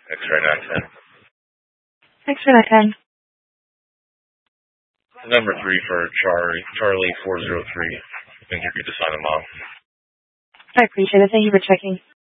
X-ray 910. X-ray 910. Number 3 for Charlie 403. I think you're good to sign them off. I appreciate it. Thank you for checking.